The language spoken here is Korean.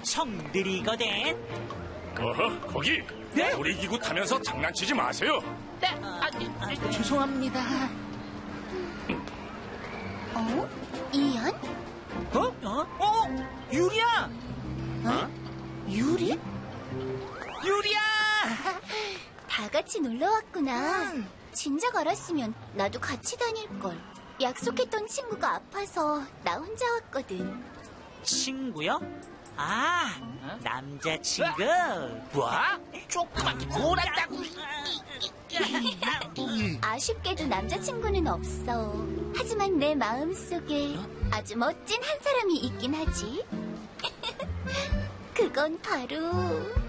엄청 느리거든. 어허, 거기! 네? 놀이기구 타면서 장난치지 마세요. 네, 죄송합니다. 이안? 유리야! 유리? 유리야! 다 같이 놀러 왔구나. 진작 알았으면 나도 같이 다닐걸. 약속했던 친구가 아파서 나 혼자 왔거든. 친구요? 아, 남자친구. 뭐? 조그맣게 놀았다고. 아쉽게도 남자친구는 없어. 하지만 내 마음속에 아주 멋진 한 사람이 있긴 하지. 그건 바로